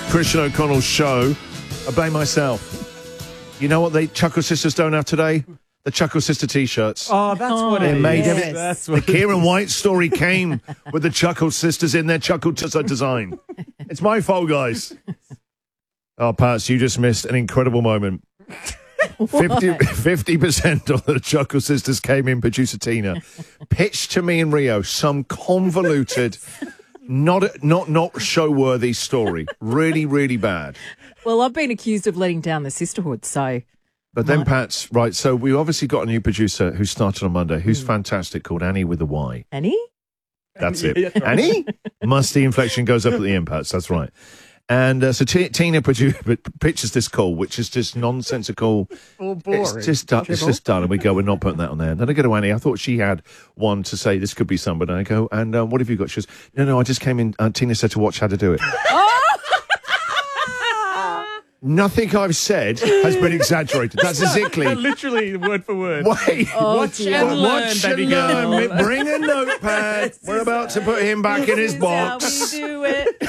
Christian O'Connell's show by myself. You know what the Chuckle Sisters don't have today? The Chuckle Sister T-shirts. Oh, that's what it made is. it. That's The what Kieran White story came with the Chuckle Sisters in their Chuckle Sister design. It's my fault, guys. Oh, Pats, you just missed an incredible moment. 50% of the Chuckle Sisters came in, producer Tina, pitched to me and Rio some convoluted, not show-worthy story. Really, really bad. Well, I've been accused of letting down the sisterhood, so... But then, Pat's, right, so we obviously got a new producer who started on Monday, who's fantastic, called Annie with a Y. Annie? That's it. Annie? Musty inflection goes up at the end, Pats, that's right. And so Tina pitches this call, which is just nonsensical. Oh, boring. It's just done. And we go, we're not putting that on there. And then I go to Annie. I thought she had one to say this could be somebody. And I go, and what have you got? She goes, no, I just came in. Tina said to watch how to do it. Nothing I've said has been exaggerated. That's exactly. Literally, word for word. Wait. Watch and learn, baby girl. Bring a notepad. We're about to put him back in his box. How we do it.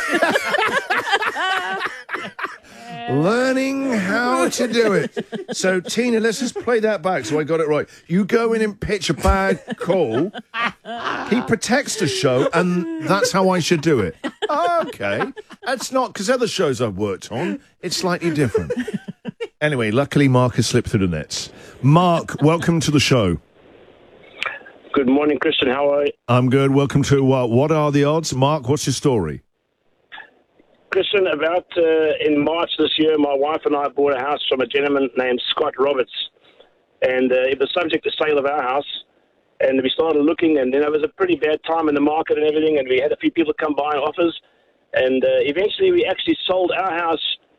Learning how to do it. So, Tina, let's just play that back so I got it right. You go in and pitch a bad call. He protects the show, and that's how I should do it. Okay. That's not, because other shows I've worked on, it's slightly different. Anyway, luckily Mark has slipped through the nets. Mark, welcome to the show. Good morning, Christian. How are you? I'm good. Welcome to What Are the Odds? Mark, what's your story? Christian, about in March this year, my wife and I bought a house from a gentleman named Scott Roberts. And it was subject to sale of our house. And we started looking, and then it was a pretty bad time in the market and everything, and we had a few people come by and offers. And eventually we actually sold our house